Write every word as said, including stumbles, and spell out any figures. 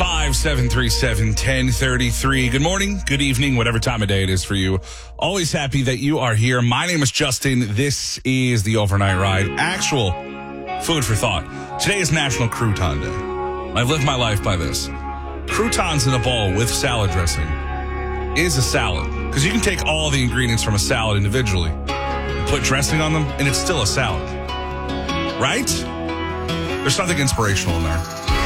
five seven three seven, one zero three three. Good morning, good evening, whatever time of day it is for you. Always happy that you are here. My name is Justin. This is the Overnight Ride. Actual food for thought. Today is National Crouton Day. I've lived my life by this. Croutons in a bowl with salad dressing is a salad. Because you can take all the ingredients from a salad individually and put dressing on them, and it's still a salad. Right? There's something inspirational in there.